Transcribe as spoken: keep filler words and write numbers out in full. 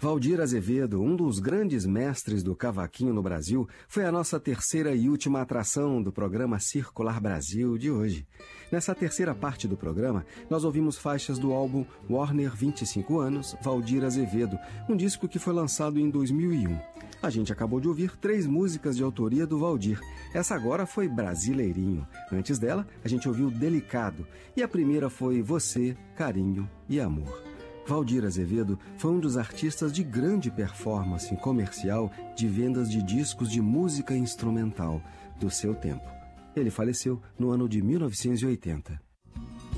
Valdir Azevedo, um dos grandes mestres do cavaquinho no Brasil, foi a nossa terceira e última atração do programa Circular Brasil de hoje. Nessa terceira parte do programa, nós ouvimos faixas do álbum Warner vinte e cinco anos, Valdir Azevedo, um disco que foi lançado em dois mil e um. A gente acabou de ouvir três músicas de autoria do Valdir. Essa agora foi Brasileirinho. Antes dela, a gente ouviu Delicado. E a primeira foi Você, Carinho e Amor. Valdir Azevedo foi um dos artistas de grande performance comercial de vendas de discos de música instrumental do seu tempo. Ele faleceu no ano de mil novecentos e oitenta.